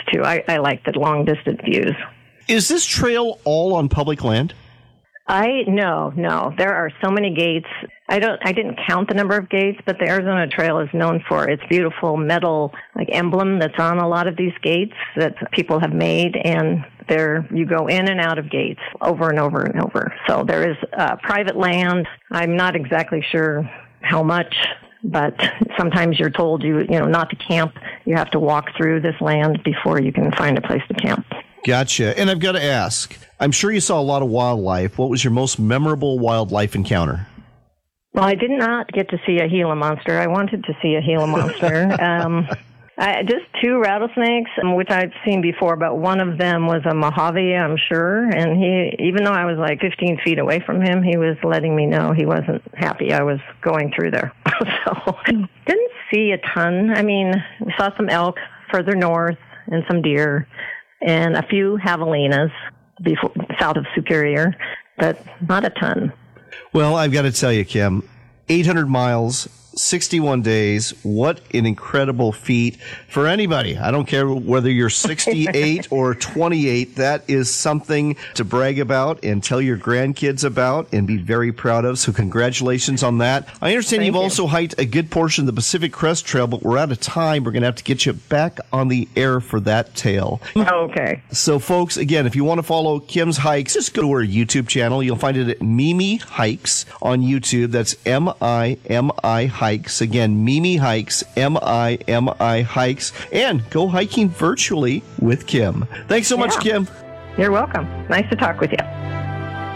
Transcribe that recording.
too. I like the long distance views. Is this trail all on public land? No. There are so many gates. I didn't count the number of gates, but the Arizona Trail is known for its beautiful metal emblem that's on a lot of these gates that people have made, and you go in and out of gates over and over and over. So there is private land. I'm not exactly sure how much, but sometimes you're told not to camp. You have to walk through this land before you can find a place to camp. Gotcha. And I've got to ask, I'm sure you saw a lot of wildlife. What was your most memorable wildlife encounter? Well, I did not get to see a Gila monster. I wanted to see a Gila monster. Just 2 rattlesnakes, which I'd seen before, but one of them was a Mojave, I'm sure. And even though I was 15 feet away from him, he was letting me know he wasn't happy I was going through there. So didn't see a ton. I mean, we saw some elk further north and some deer and a few javelinas south of Superior, but not a ton. Well, I've got to tell you, Kim, 800 miles, 61 days. What an incredible feat for anybody. I don't care whether you're 68 or 28. That is something to brag about and tell your grandkids about and be very proud of. So congratulations on that. I understand you've also hiked a good portion of the Pacific Crest Trail, but we're out of time. We're going to have to get you back on the air for that tale. Okay. So, folks, again, if you want to follow Kim's hikes, just go to her YouTube channel. You'll find it at Mimi Hikes on YouTube. That's M-I-M-I Hikes. Again, Mimi Hikes, M-I-M-I Hikes, and go hiking virtually with Kim. Thanks so much, Kim. You're welcome. Nice to talk with you.